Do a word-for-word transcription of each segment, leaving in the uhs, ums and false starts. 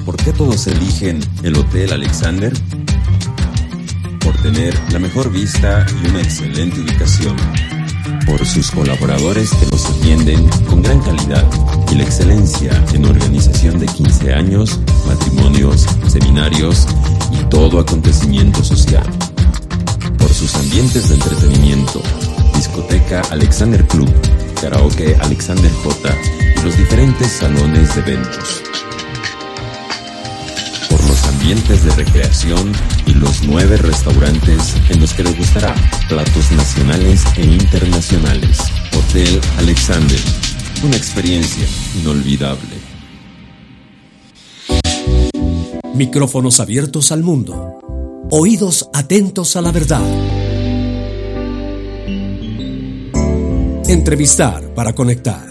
¿Por qué todos eligen el Hotel Alexander? Por tener la mejor vista y una excelente ubicación. Por sus colaboradores que nos atienden con gran calidad y la excelencia en organización de quince años, matrimonios, seminarios y todo acontecimiento social. Por sus ambientes de entretenimiento, discoteca Alexander Club, karaoke Alexander J y los diferentes salones de eventos. Por los ambientes de recreación y los nueve restaurantes en los que les gustará platos nacionales e internacionales. Hotel Alexander, una experiencia inolvidable. Micrófonos abiertos al mundo. Oídos atentos a la verdad. Entrevistar para conectar.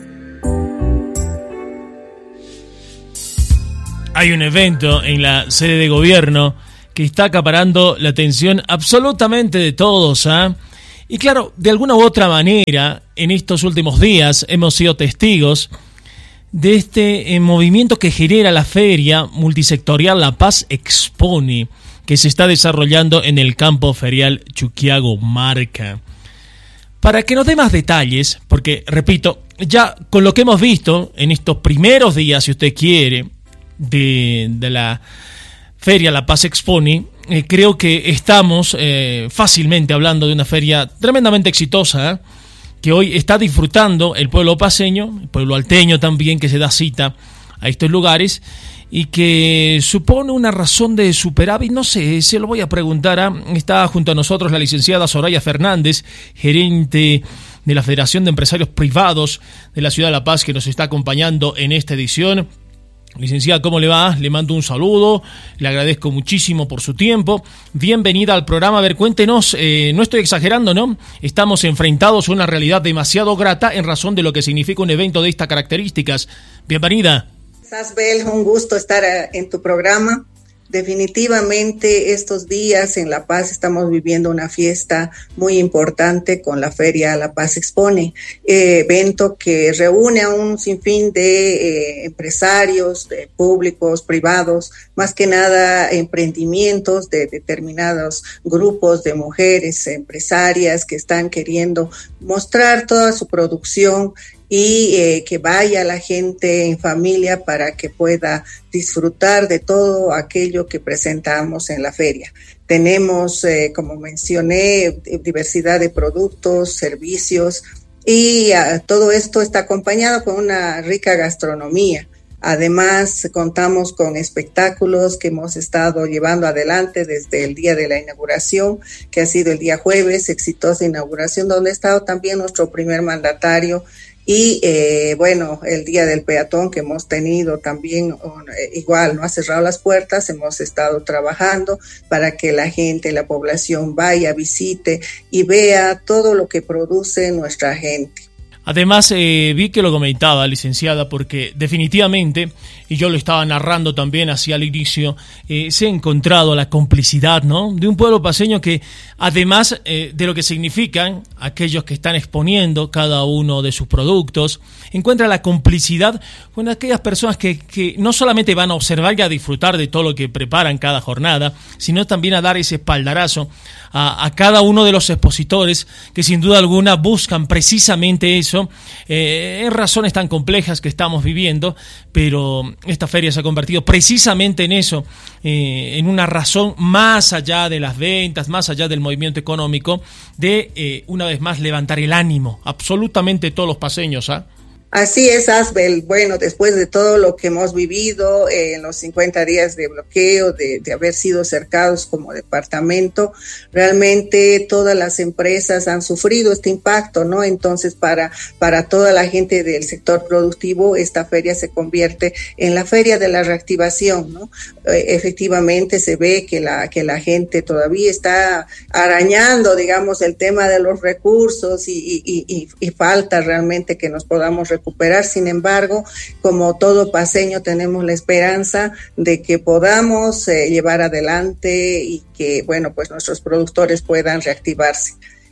Hay un evento en la sede de gobierno que está acaparando la atención absolutamente de todos, ¿eh? Y claro, de alguna u otra manera, en estos últimos días hemos sido testigos de este eh, movimiento que genera la feria multisectorial La Paz Expone, que se está desarrollando en el campo ferial Chuquiago Marca. Para que nos dé más detalles, porque, repito, ya con lo que hemos visto en estos primeros días, si usted quiere, de, de la feria La Paz Expone, eh, creo que estamos eh, fácilmente hablando de una feria tremendamente exitosa, ¿eh? que hoy está disfrutando el pueblo paceño, el pueblo alteño también, que se da cita a estos lugares y que supone una razón de superávit. No sé, se lo voy a preguntar. ¿eh? Está junto a nosotros la licenciada Soraya Fernández, gerente de la Federación de Empresarios Privados de la Ciudad de La Paz, que nos está acompañando en esta edición. Licenciada, ¿cómo le va? Le mando un saludo, le agradezco muchísimo por su tiempo. Bienvenida al programa. A ver, cuéntenos, eh, no estoy exagerando, ¿no? Estamos enfrentados a una realidad demasiado grata en razón de lo que significa un evento de estas características. Bienvenida. Asbel, un gusto estar en tu programa. Definitivamente estos días en La Paz estamos viviendo una fiesta muy importante con la Feria La Paz Expone, eh, evento que reúne a un sinfín de eh, empresarios, de públicos, privados, más que nada emprendimientos de determinados grupos de mujeres empresarias que están queriendo mostrar toda su producción y eh, que vaya la gente en familia para que pueda disfrutar de todo aquello que presentamos en la feria. Tenemos, eh, como mencioné, diversidad de productos, servicios y uh, todo esto está acompañado con una rica gastronomía. Además, contamos con espectáculos que hemos estado llevando adelante desde el día de la inauguración, que ha sido el día jueves, exitosa inauguración, donde ha estado también nuestro primer mandatario. Y eh, bueno, el Día del Peatón que hemos tenido también, eh, igual, no ha cerrado las puertas, hemos estado trabajando para que la gente, la población vaya, visite y vea todo lo que produce nuestra gente. Además, eh, vi que lo comentaba, licenciada, porque definitivamente, y yo lo estaba narrando también hacia el inicio, eh, se ha encontrado la complicidad, ¿no?, de un pueblo paceño que, además eh, de lo que significan aquellos que están exponiendo cada uno de sus productos, encuentra la complicidad con aquellas personas que, que no solamente van a observar y a disfrutar de todo lo que preparan cada jornada, sino también a dar ese espaldarazo a, a cada uno de los expositores que sin duda alguna buscan precisamente eso, eh, en razones tan complejas que estamos viviendo, pero esta feria se ha convertido precisamente en eso, eh, en una razón más allá de las ventas, más allá del movimiento económico, de eh, una vez más levantar el ánimo, absolutamente todos los paceños, ¿ah? ¿eh? Así es, Asbel. Bueno, después de todo lo que hemos vivido eh, en los cincuenta días de bloqueo, de, de haber sido cercados como departamento, realmente todas las empresas han sufrido este impacto, ¿no? Entonces, para, para toda la gente del sector productivo, esta feria se convierte en la feria de la reactivación, ¿no? Eh, efectivamente se ve que la, que la gente todavía está arañando, digamos, el tema de los recursos y, y, y, y falta realmente que nos podamos recuperar. Sin embargo, como todo paceño, tenemos la esperanza de que podamos eh, llevar adelante y que, bueno, pues nuestros productores puedan reactivarse.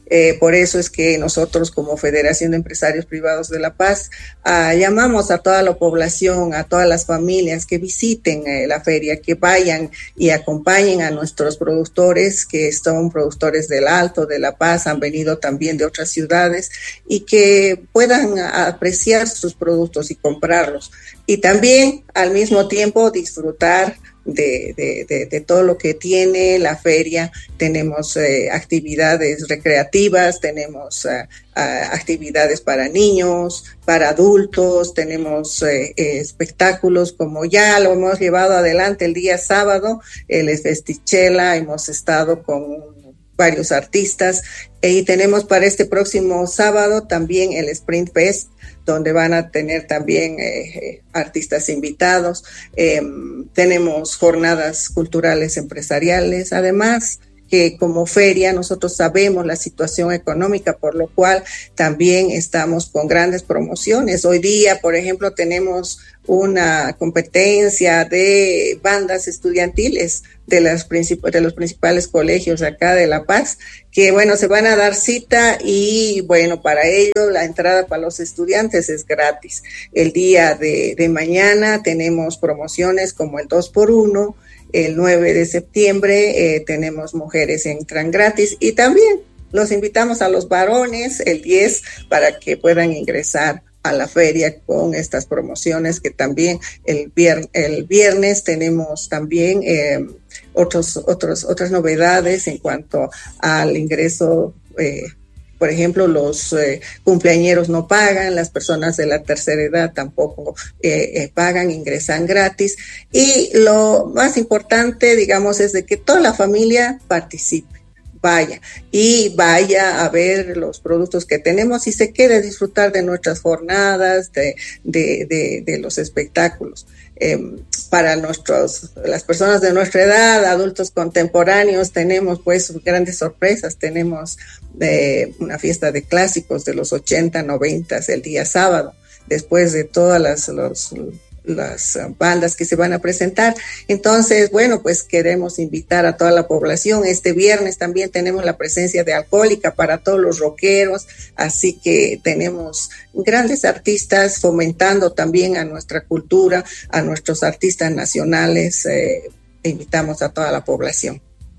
Eh, por eso es que nosotros como Federación de Empresarios Privados de La Paz uh, llamamos a toda la población, a todas las familias que visiten eh, la feria, que vayan y acompañen a nuestros productores, que son productores del Alto, de La Paz, han venido también de otras ciudades, y que puedan apreciar sus productos y comprarlos. Y también al mismo tiempo disfrutar De, de, de, de todo lo que tiene la feria. Tenemos eh, actividades recreativas, tenemos uh, uh, actividades para niños, para adultos, tenemos eh, eh, espectáculos como ya lo hemos llevado adelante el día sábado, el Festichela, hemos estado con varios artistas, y tenemos para este próximo sábado también el Sprint Fest, donde van a tener también eh, artistas invitados. Eh, tenemos jornadas culturales empresariales, además que como feria nosotros sabemos la situación económica, por lo cual también estamos con grandes promociones. Hoy día, por ejemplo, tenemos una competencia de bandas estudiantiles de, las princip- de los principales colegios acá de La Paz, que bueno, se van a dar cita, y bueno, para ello la entrada para los estudiantes es gratis. El día de, de mañana tenemos promociones como el dos por uno, el nueve de septiembre eh, tenemos mujeres entran gratis, y también los invitamos a los varones el diez para que puedan ingresar a la feria con estas promociones, que también el viernes, el viernes tenemos también eh, otros, otros, otras novedades en cuanto al ingreso. Eh, por ejemplo, los eh, cumpleañeros no pagan, las personas de la tercera edad tampoco eh, eh, pagan, ingresan gratis, y lo más importante, digamos, es de que toda la familia participe, vaya y vaya a ver los productos que tenemos y se quede a disfrutar de nuestras jornadas, de, de, de, de los espectáculos. Eh, para nuestros, las personas de nuestra edad, adultos contemporáneos, tenemos pues grandes sorpresas. Tenemos eh, una fiesta de clásicos de los ochenta, noventa, el día sábado, después de todas las, los, las bandas que se van a presentar. Entonces, bueno, pues queremos invitar a toda la población. Este viernes también tenemos la presencia de Alcohólica para todos los rockeros, así que tenemos grandes artistas fomentando también a nuestra cultura, a nuestros artistas nacionales. Eh, invitamos a toda la población.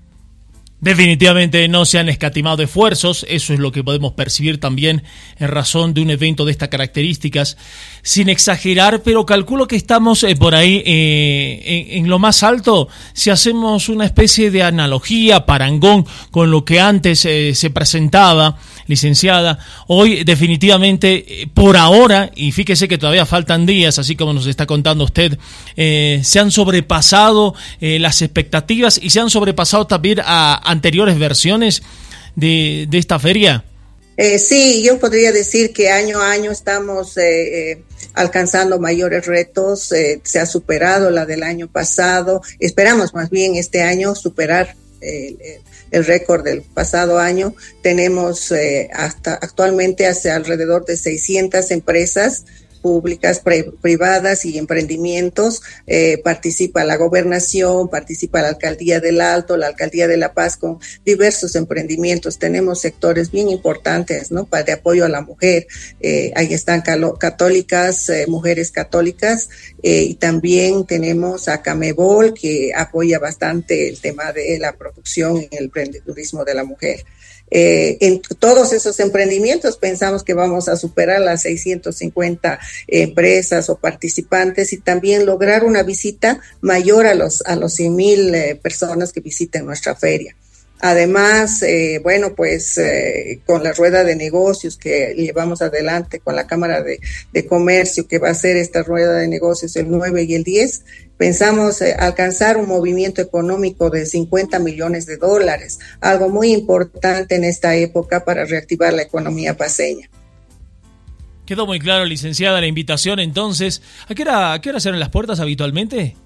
Definitivamente no se han escatimado esfuerzos, eso es lo que podemos percibir también en razón de un evento de estas características, sin exagerar, pero calculo que estamos eh, por ahí eh, en, en lo más alto, si hacemos una especie de analogía, parangón con lo que antes eh, se presentaba, licenciada. Hoy definitivamente, eh, por ahora, y fíjese que todavía faltan días, así como nos está contando usted, eh, se han sobrepasado eh, las expectativas y se han sobrepasado también a anteriores versiones de, de esta feria. Eh, sí, yo podría decir que año a año estamos eh, eh, alcanzando mayores retos. Eh, se ha superado la del año pasado. Esperamos más bien este año superar eh, el, el récord del pasado año. Tenemos eh, hasta actualmente hacia alrededor de seiscientas empresas públicas, pre- privadas y emprendimientos. Eh, participa la gobernación, participa la alcaldía del Alto, la alcaldía de La Paz, con diversos emprendimientos. Tenemos sectores bien importantes, ¿no?, para de apoyo a la mujer. Eh, ahí están calo- católicas, eh, mujeres católicas, eh, y también tenemos a Camebol, que apoya bastante el tema de la producción y el emprendedurismo de la mujer. Eh, en todos esos emprendimientos pensamos que vamos a superar las seiscientas cincuenta empresas o participantes, y también lograr una visita mayor a los a los cien mil eh, personas que visiten nuestra feria. Además, eh, bueno, pues eh, con la rueda de negocios que llevamos adelante con la Cámara de, de Comercio, que va a ser esta rueda de negocios el nueve y el diez, pensamos eh, alcanzar un movimiento económico de cincuenta millones de dólares, algo muy importante en esta época para reactivar la economía paceña. Quedó muy claro, licenciada, la invitación. Entonces, ¿a qué hora, a qué hora cierran las puertas habitualmente?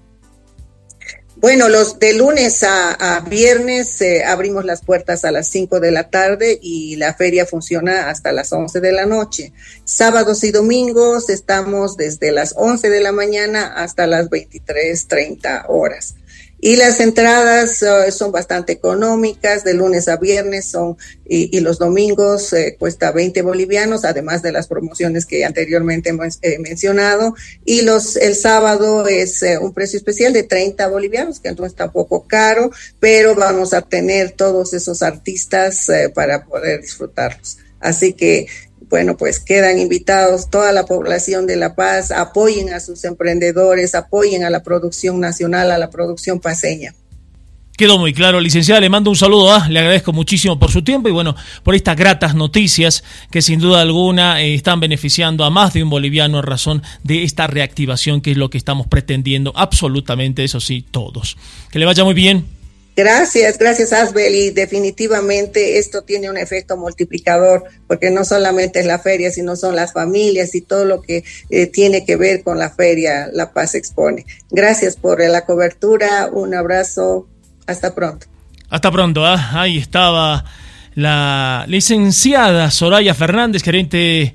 Bueno, los de lunes a, a viernes eh, abrimos las puertas a las cinco de la tarde y la feria funciona hasta las once de la noche. Sábados y domingos estamos desde las once de la mañana hasta las veintitrés treinta horas. Y las entradas uh, son bastante económicas, de lunes a viernes son y, y los domingos eh, cuesta veinte bolivianos, además de las promociones que anteriormente hemos eh, mencionado. Y los el sábado es eh, un precio especial de treinta bolivianos, que entonces está un poco caro, pero vamos a tener todos esos artistas eh, para poder disfrutarlos. Así que bueno, pues quedan invitados toda la población de La Paz, apoyen a sus emprendedores, apoyen a la producción nacional, a la producción paceña. Quedó muy claro, licenciada, le mando un saludo, ¿ah? Le agradezco muchísimo por su tiempo y bueno, por estas gratas noticias que sin duda alguna eh, están beneficiando a más de un boliviano a razón de esta reactivación que es lo que estamos pretendiendo absolutamente, eso sí, todos. Que le vaya muy bien. Gracias, gracias Asbel, y definitivamente esto tiene un efecto multiplicador, porque no solamente es la feria, sino son las familias y todo lo que eh, tiene que ver con la feria La Paz Expone. Gracias por la cobertura, un abrazo, hasta pronto. Hasta pronto, ¿eh? Ahí estaba la licenciada Soraya Fernández, gerente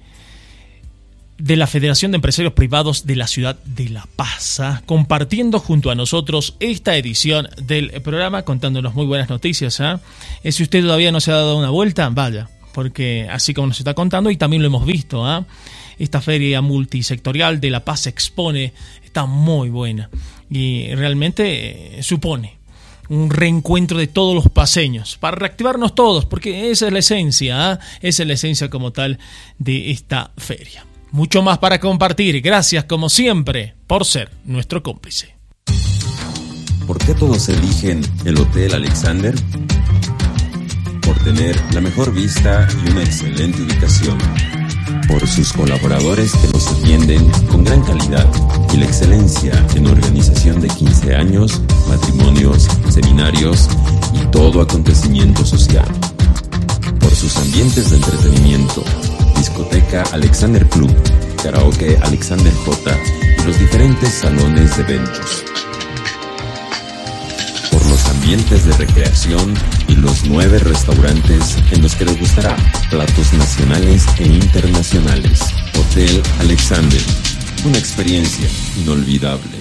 de la Federación de Empresarios Privados de la Ciudad de La Paz, ¿eh? Compartiendo junto a nosotros esta edición del programa, contándonos muy buenas noticias. ¿eh? Eh, si usted todavía no se ha dado una vuelta, vaya, porque así como nos está contando, y también lo hemos visto, ¿eh? Esta feria multisectorial de La Paz Expone está muy buena y realmente eh, supone un reencuentro de todos los paceños, para reactivarnos todos, porque esa es la esencia, ¿eh? Esa es la esencia como tal de esta feria. Mucho más para compartir. Gracias, como siempre, por ser nuestro cómplice. ¿Por qué todos eligen el Hotel Alexander? Por tener la mejor vista y una excelente ubicación. Por sus colaboradores que nos atienden con gran calidad y la excelencia en organización de quince años, matrimonios, seminarios y todo acontecimiento social. Por sus ambientes de entretenimiento, discoteca Alexander Club, karaoke Alexander J y los diferentes salones de eventos. Por los ambientes de recreación y los nueve restaurantes en los que les gustará platos nacionales e internacionales. Hotel Alexander, una experiencia inolvidable.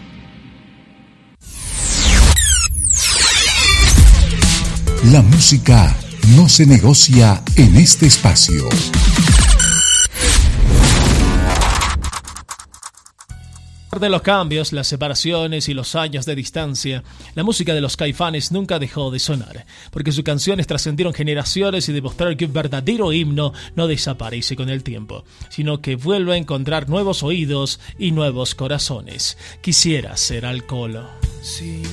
La música no se negocia en este espacio. De los cambios, las separaciones y los años de distancia, la música de los Caifanes nunca dejó de sonar, porque sus canciones trascendieron generaciones y demostraron que un verdadero himno no desaparece con el tiempo, sino que vuelve a encontrar nuevos oídos y nuevos corazones. Quisiera ser alcohol. Sí.